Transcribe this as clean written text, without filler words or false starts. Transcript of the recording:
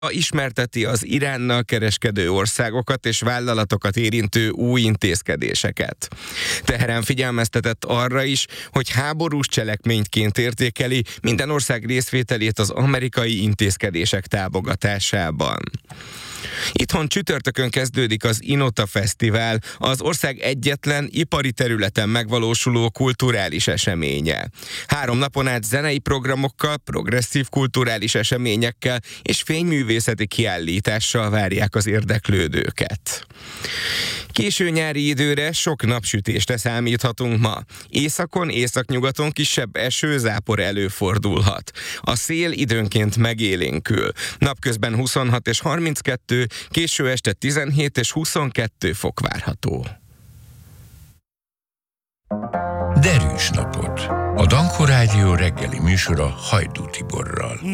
ismerteti az Iránnal kereskedő országokat és vállalatokat érintő új intézkedéseket. Teherán figyelmeztetett arra is, hogy háborús cselekményként értékeli minden ország részvételét az amerikai intézkedések támogatásában. Itthon csütörtökön kezdődik az Inota Fesztivál, az ország egyetlen ipari területen megvalósuló kulturális eseménye. 3 napon át zenei programokkal, progresszív kulturális eseményekkel és fényművészeti kiállítással várják az érdeklődőket. Késő nyári időre sok napsütésre számíthatunk ma. Északon, északnyugaton kisebb eső-zápor előfordulhat. A szél időnként megélénkül. Napközben 26 és 32, késő este 17 és 22 fok várható. Derűs napot. A Danko Rádió reggeli műsora Hajdú Tiborral.